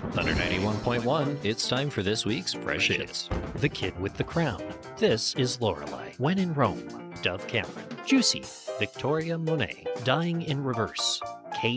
Thunder 91.1, it's time for this week's Fresh Hits. The Kid with the Crown. This is Lorelei. When in Rome. Dove Cameron. Juicy. Victoria Monet. Dying in Reverse.